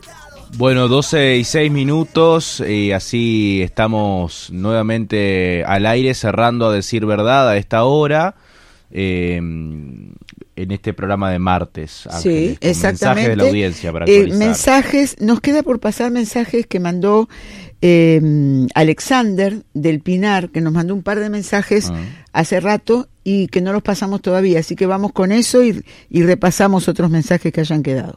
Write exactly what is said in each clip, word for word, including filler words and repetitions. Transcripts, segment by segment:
Bueno, doce y seis minutos y así estamos nuevamente al aire, cerrando a decir verdad a esta hora, eh, en este programa de martes. Ángeles, sí, exactamente. Mensajes de la audiencia para eh, actualizar. Mensajes, nos queda por pasar mensajes que mandó eh, Alexander del Pinar, que nos mandó un par de mensajes uh-huh. hace rato y que no los pasamos todavía, así que vamos con eso y, y repasamos otros mensajes que hayan quedado.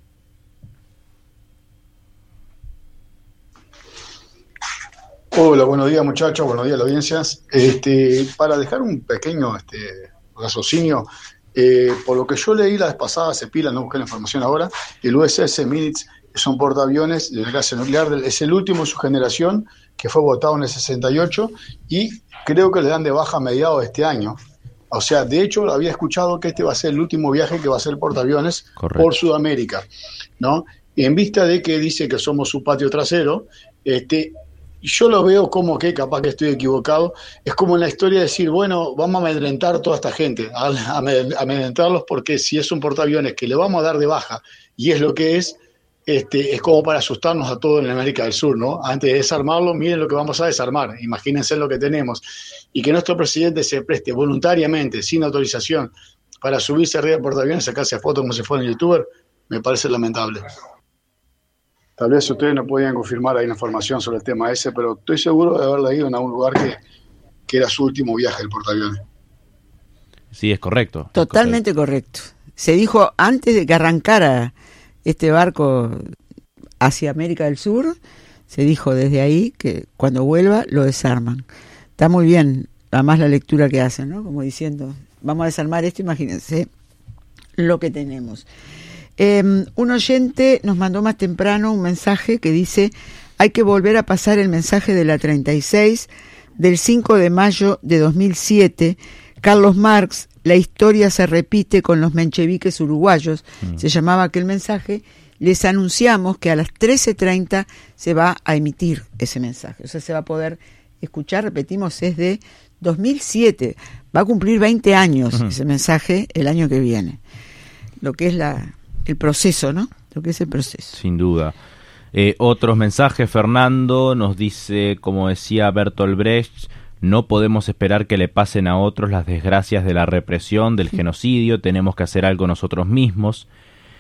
Hola, buenos días muchachos, buenos días a la audiencia. Este, para dejar un pequeño este, raciocinio, eh, por lo que yo leí la vez pasada, se pila, no busqué la información ahora, el U S S Nimitz es un portaaviones de clase nuclear, es el último de su generación, que fue votado en el sesenta y ocho y creo que le dan de baja a mediados de este año. O sea, de hecho, había escuchado que este va a ser el último viaje que va a hacer el portaaviones Correcto. Por Sudamérica, ¿no? Y en vista de que dice que somos su patio trasero, este... yo lo veo como que, capaz que estoy equivocado, es como en la historia de decir, bueno, vamos a amedrentar a toda esta gente, a, a amedrentarlos porque si es un portaaviones que le vamos a dar de baja, y es lo que es, este, es como para asustarnos a todos en América del Sur, ¿no? Antes de desarmarlo, miren lo que vamos a desarmar, imagínense lo que tenemos. Y que nuestro presidente se preste voluntariamente, sin autorización, para subirse arriba del portaaviones, sacarse fotos como si fuera un youtuber, me parece lamentable. Tal vez ustedes no podían confirmar ahí la información sobre el tema ese, pero estoy seguro de haber leído en algún lugar que, que era su último viaje el portaaviones. Sí, es correcto. Totalmente es correcto. correcto. Se dijo antes de que arrancara este barco hacia América del Sur, se dijo desde ahí que cuando vuelva lo desarman. Está muy bien, además la lectura que hacen, ¿no? Como diciendo, vamos a desarmar esto, imagínense lo que tenemos. Eh, un oyente nos mandó más temprano un mensaje que dice: hay que volver a pasar el mensaje de la treinta y seis del cinco de mayo de dos mil siete. Carlos Marx, la historia se repite con los mencheviques uruguayos. Mm. Se llamaba aquel mensaje. Les anunciamos que a las trece treinta se va a emitir ese mensaje. O sea, se va a poder escuchar, repetimos, es de dos mil siete. Va a cumplir veinte años uh-huh. ese mensaje el año que viene. Lo que es la... el proceso, ¿no? Lo que es el proceso. Sin duda. Eh, otros mensajes, Fernando nos dice, como decía Bertolt Brecht, no podemos esperar que le pasen a otros las desgracias de la represión, del genocidio, tenemos que hacer algo nosotros mismos.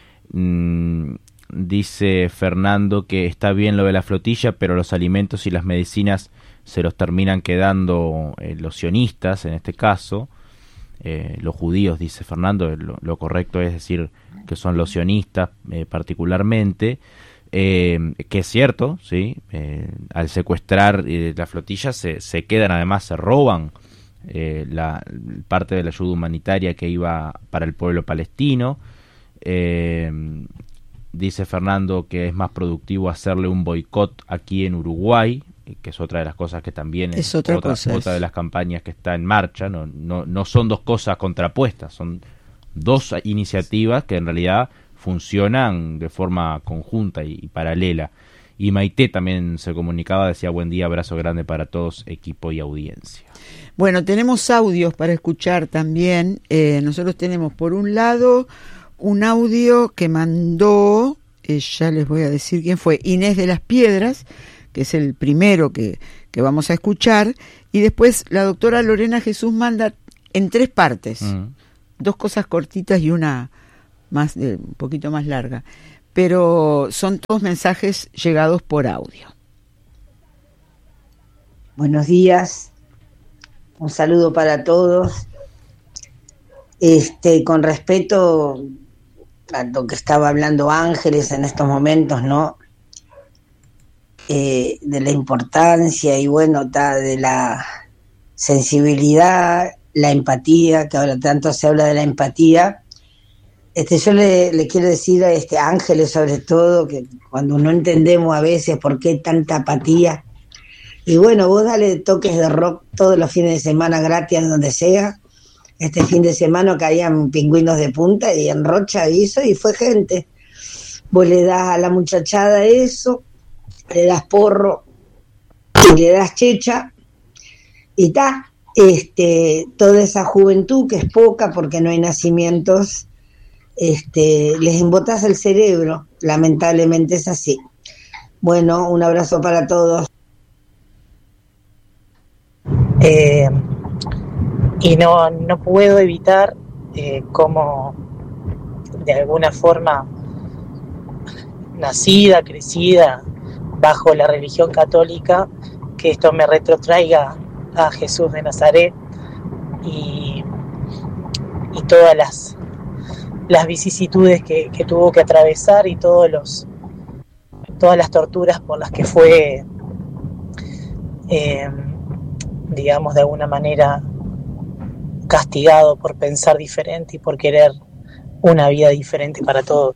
Mm, dice Fernando que está bien lo de la flotilla, pero los alimentos y las medicinas se los terminan quedando eh, los sionistas, en este caso. Eh, los judíos, dice Fernando, lo, lo correcto es decir que son los sionistas eh, particularmente, eh, que es cierto, sí, eh, al secuestrar eh, la flotilla se, se quedan, además se roban eh, la parte de la ayuda humanitaria que iba para el pueblo palestino. Eh, dice Fernando que es más productivo hacerle un boicot aquí en Uruguay, que es otra de las cosas que también es, es otra, otra, cosa, otra es. de las campañas que está en marcha. No, no, no son dos cosas contrapuestas, son dos iniciativas que en realidad funcionan de forma conjunta y, y paralela. Y Maite también se comunicaba, decía: buen día, abrazo grande para todos, equipo y audiencia. Bueno, tenemos audios para escuchar también. Eh, nosotros tenemos por un lado un audio que mandó, eh, ya les voy a decir quién fue, Inés de las Piedras, que es el primero que, que vamos a escuchar, y después la doctora Lorena Jesús manda en tres partes, uh-huh. dos cosas cortitas y una más eh, un poquito más larga, pero son todos mensajes llegados por audio. Buenos días, un saludo para todos. Este, con respeto a lo que estaba hablando Ángeles en estos momentos, ¿no? Eh, de la importancia y bueno, ta, de la sensibilidad, la empatía, que ahora tanto se habla de la empatía. Este, yo le, le quiero decir a este Ángeles, sobre todo, que cuando no entendemos a veces por qué tanta apatía, y bueno, vos dale toques de rock todos los fines de semana gratis donde sea. Este fin de semana caían pingüinos de punta y en Rocha hizo y fue gente. Vos le das a la muchachada eso, le das porro y le das checha y ta, este, toda esa juventud que es poca porque no hay nacimientos, este, les embotás el cerebro, lamentablemente es así. Bueno, un abrazo para todos. Eh, y no, no puedo evitar eh, cómo de alguna forma nacida, crecida bajo la religión católica, que esto me retrotraiga a Jesús de Nazaret y, y todas las, las vicisitudes que, que tuvo que atravesar y todos los, todas las torturas por las que fue, eh, digamos, de alguna manera castigado por pensar diferente y por querer una vida diferente para todos.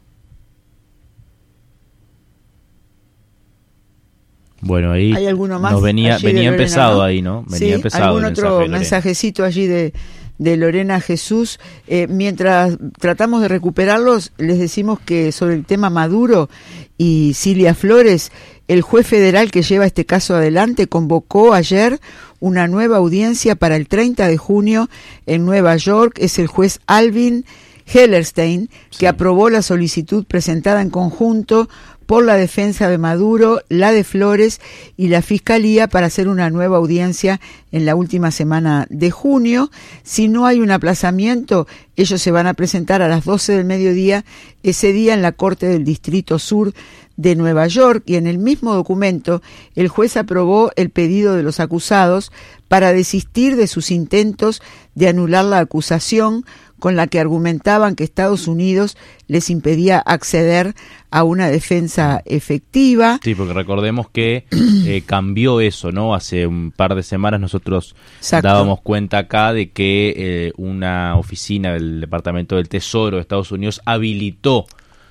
Bueno, ahí ¿Hay alguno más? nos venía, allí venía de Lorena, empezado ¿no? ahí, ¿no? Venía sí, empezado algún el otro mensaje de mensajecito allí de, de Lorena Jesús. Eh, mientras tratamos de recuperarlos, les decimos que sobre el tema Maduro y Cilia Flores, el juez federal que lleva este caso adelante convocó ayer una nueva audiencia para el treinta de junio en Nueva York. Es el juez Alvin Hellerstein, que sí. aprobó la solicitud presentada en conjunto por la defensa de Maduro, la de Flores y la Fiscalía para hacer una nueva audiencia en la última semana de junio. Si no hay un aplazamiento, ellos se van a presentar a las doce del mediodía ese día en la Corte del Distrito Sur de Nueva York, y en el mismo documento el juez aprobó el pedido de los acusados para desistir de sus intentos de anular la acusación con la que argumentaban que Estados Unidos les impedía acceder a una defensa efectiva. Sí, porque recordemos que eh, cambió eso, ¿no? Hace un par de semanas nosotros Exacto. dábamos cuenta acá de que eh, una oficina del Departamento del Tesoro de Estados Unidos habilitó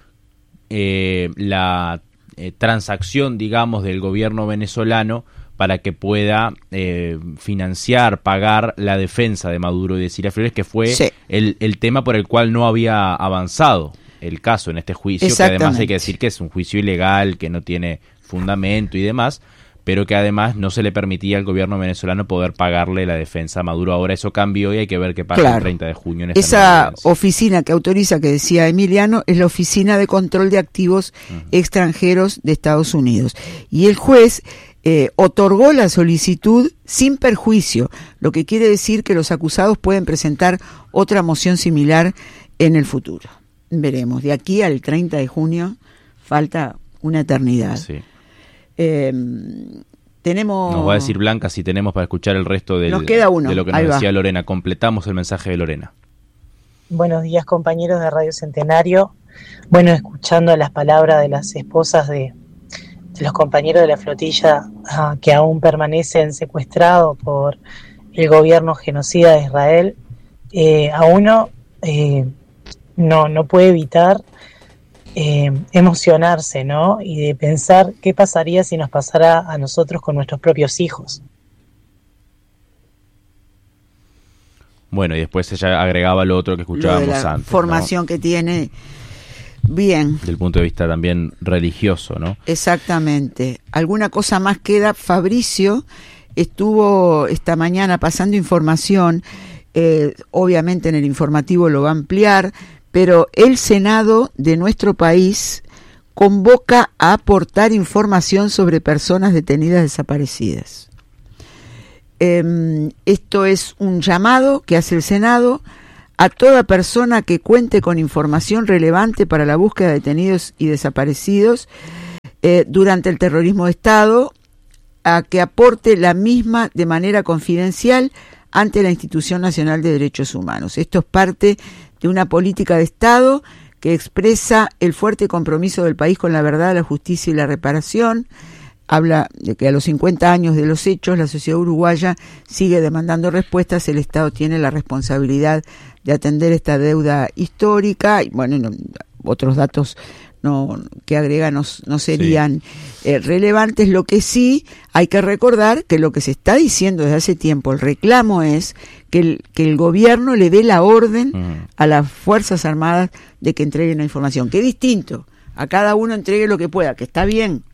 eh, la eh, transacción, digamos, del gobierno venezolano para que pueda eh, financiar, pagar la defensa de Maduro y de Cilia Flores, que fue sí. el, el tema por el cual no había avanzado el caso en este juicio, que además hay que decir que es un juicio ilegal, que no tiene fundamento y demás, pero que además no se le permitía al gobierno venezolano poder pagarle la defensa a Maduro. Ahora eso cambió y hay que ver qué pasa claro. el treinta de junio. En esa oficina que autoriza, que decía Emiliano, es la Oficina de Control de Activos uh-huh. Extranjeros de Estados Unidos. Y el juez Eh, otorgó la solicitud sin perjuicio, lo que quiere decir que los acusados pueden presentar otra moción similar en el futuro. Veremos, de aquí al treinta de junio falta una eternidad. Sí. Eh, tenemos... Nos va a decir Blanca si tenemos para escuchar el resto del, nos queda uno. de lo que nos Ahí decía va. Lorena. Completamos el mensaje de Lorena. Buenos días, compañeros de Radio Centenario. Bueno, escuchando las palabras de las esposas de de los compañeros de la flotilla uh, que aún permanecen secuestrados por el gobierno genocida de Israel, eh, a uno eh, no, no puede evitar eh, emocionarse, ¿no? Y de pensar qué pasaría si nos pasara a nosotros con nuestros propios hijos. Bueno, y después ella agregaba lo otro que escuchábamos lo de la antes, formación, ¿no? Que tiene. Bien. Del punto de vista también religioso, ¿no? Exactamente. ¿Alguna cosa más queda? Fabricio estuvo esta mañana pasando información, eh, obviamente en el informativo lo va a ampliar, pero el Senado de nuestro país convoca a aportar información sobre personas detenidas desaparecidas. Eh, esto es un llamado que hace el Senado a toda persona que cuente con información relevante para la búsqueda de detenidos y desaparecidos eh, durante el terrorismo de Estado, a que aporte la misma de manera confidencial ante la Institución Nacional de Derechos Humanos. Esto es parte de una política de Estado que expresa el fuerte compromiso del país con la verdad, la justicia y la reparación. Habla de que a los cincuenta años de los hechos la sociedad uruguaya sigue demandando respuestas, el Estado tiene la responsabilidad de atender esta deuda histórica, y bueno, no, otros datos no que agrega no, no serían sí. eh, relevantes. Lo que sí hay que recordar que lo que se está diciendo desde hace tiempo, el reclamo es que el, que el gobierno le dé la orden uh-huh. a las Fuerzas Armadas de que entreguen la información, que es distinto, a cada uno entregue lo que pueda, que está bien,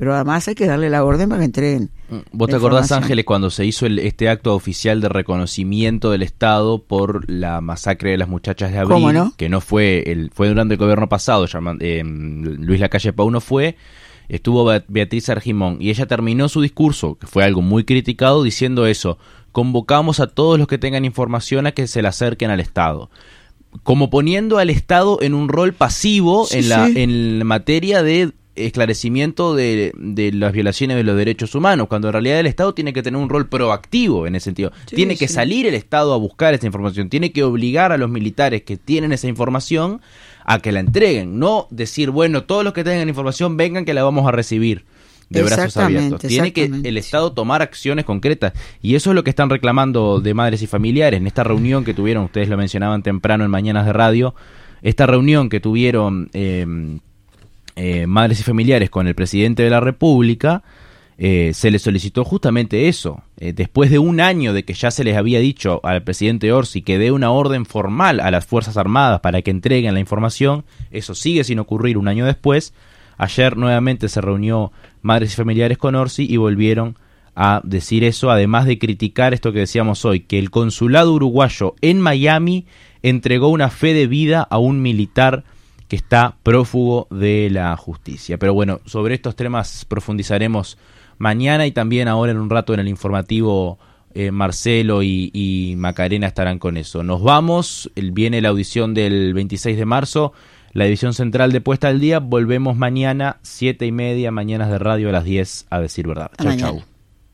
pero además hay que darle la orden para que entreguen. ¿Vos te acordás, Ángeles, cuando se hizo el, este acto oficial de reconocimiento del Estado por la masacre de las muchachas de abril? ¿Cómo no? Que no fue, el, fue durante el gobierno pasado, llaman, eh, Luis Lacalle Pou no fue, estuvo Beatriz Argimón, y ella terminó su discurso, que fue algo muy criticado, diciendo eso: convocamos a todos los que tengan información a que se le acerquen al Estado. Como poniendo al Estado en un rol pasivo sí, en la sí. en la materia de esclarecimiento de, de las violaciones de los derechos humanos, cuando en realidad el Estado tiene que tener un rol proactivo en ese sentido. Sí, tiene que sí. salir el Estado a buscar esa información, tiene que obligar a los militares que tienen esa información a que la entreguen, no decir, bueno, todos los que tengan información vengan que la vamos a recibir de brazos abiertos. Tiene que el Estado tomar acciones concretas, y eso es lo que están reclamando de madres y familiares en esta reunión que tuvieron, ustedes lo mencionaban temprano en Mañanas de Radio, esta reunión que tuvieron eh, eh, madres y familiares con el presidente de la República. Eh, se les solicitó justamente eso, eh, después de un año de que ya se les había dicho al presidente Orsi que dé una orden formal a las Fuerzas Armadas para que entreguen la información. Eso sigue sin ocurrir un año después. Ayer nuevamente se reunió madres y familiares con Orsi y volvieron a decir eso, además de criticar esto que decíamos hoy, que el consulado uruguayo en Miami entregó una fe de vida a un militar que está prófugo de la justicia. Pero bueno, sobre estos temas profundizaremos mañana, y también ahora en un rato en el informativo eh, Marcelo y, y Macarena estarán con eso. Nos vamos, el, viene la audición del veintiséis de marzo, la edición central de Puesta al Día. Volvemos mañana, siete y media, Mañanas de Radio a las diez, a decir verdad. Chau, chau.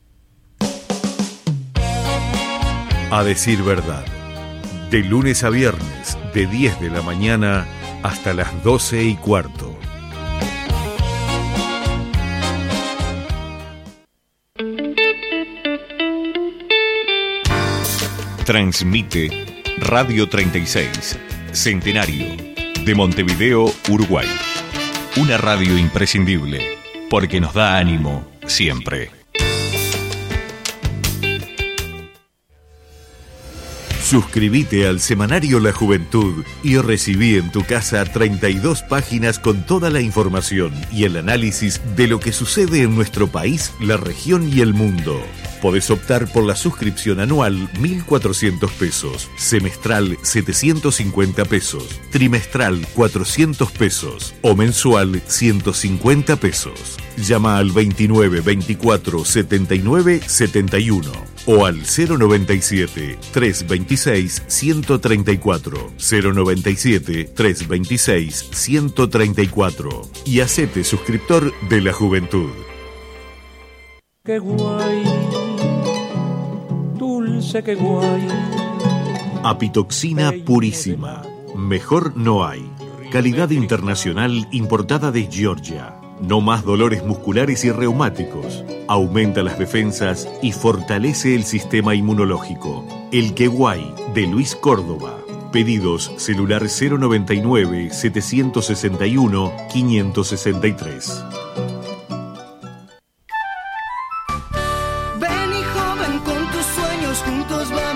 A decir verdad, de lunes a viernes, de diez de la mañana hasta las doce y cuarto. Transmite Radio treinta y seis, Centenario, de Montevideo, Uruguay. Una radio imprescindible, porque nos da ánimo siempre. Suscríbete al semanario La Juventud y recibí en tu casa treinta y dos páginas con toda la información y el análisis de lo que sucede en nuestro país, la región y el mundo. Podés optar por la suscripción anual mil cuatrocientos pesos, semestral setecientos cincuenta pesos, trimestral cuatrocientos pesos o mensual ciento cincuenta pesos. Llama al veintinueve veinticuatro setenta y nueve setenta y uno o al cero noventa y siete trescientos veintiséis ciento treinta y cuatro, cero noventa y siete trescientos veintiséis ciento treinta y cuatro y hacete suscriptor de La Juventud. Qué guay, dulce, qué guay. Apitoxina purísima, mejor no hay. Calidad internacional importada de Georgia. No más dolores musculares y reumáticos. Aumenta las defensas y fortalece el sistema inmunológico. El Queguay, de Luis Córdoba. Pedidos celular cero noventa y nueve setecientos sesenta y uno quinientos sesenta y tres. Ven y joven, con tus sueños juntos vamos.